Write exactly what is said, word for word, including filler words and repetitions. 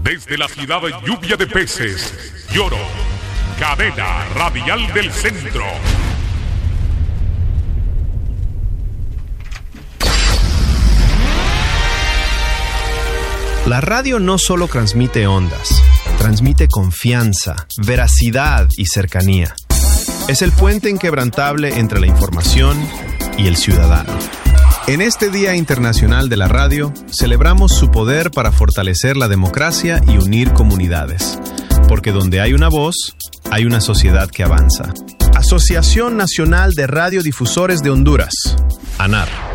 Desde la ciudad de lluvia de peces, Lloro, cadena radial del centro. La radio no solo transmite ondas, transmite confianza, veracidad y cercanía. Es el puente inquebrantable entre la información y el ciudadano. En este Día Internacional de la Radio, celebramos su poder para fortalecer la democracia y unir comunidades. Porque donde hay una voz, hay una sociedad que avanza. Asociación Nacional de Radiodifusores de Honduras, ANAR.